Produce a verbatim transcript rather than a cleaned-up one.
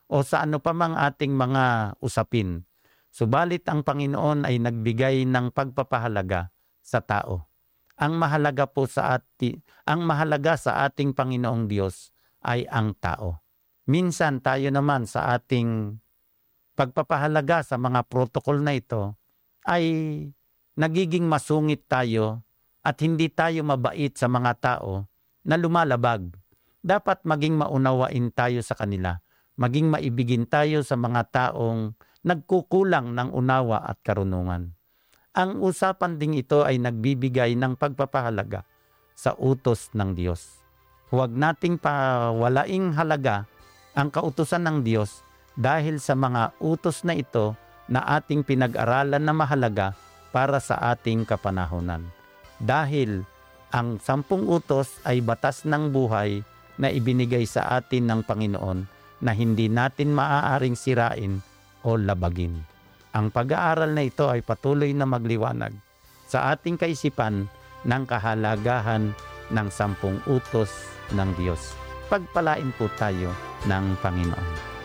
o sa ano pa mang ating mga usapin. Subalit ang Panginoon ay nagbigay ng pagpapahalaga sa tao. Ang mahalaga po sa ati, ang mahalaga sa ating Panginoong Diyos ay ang tao. Minsan tayo naman sa ating pagpapahalaga sa mga protocol na ito ay nagiging masungit tayo at hindi tayo mabait sa mga tao na lumalabag. Dapat maging maunawain tayo sa kanila. Maging maibigin tayo sa mga taong nagkukulang ng unawa at karunungan. Ang usapan ding ito ay nagbibigay ng pagpapahalaga sa utos ng Diyos. Huwag nating pawalaing halaga ang kautusan ng Diyos dahil sa mga utos na ito na ating pinag-aralan na mahalaga para sa ating kapanahunan. Dahil ang sampung utos ay batas ng buhay na ibinigay sa atin ng Panginoon na hindi natin maaaring sirain o labagin. Ang pag-aaral na ito ay patuloy na magliwanag sa ating kaisipan ng kahalagahan ng sampung utos ng Diyos. Pagpalain po tayo ng Panginoon.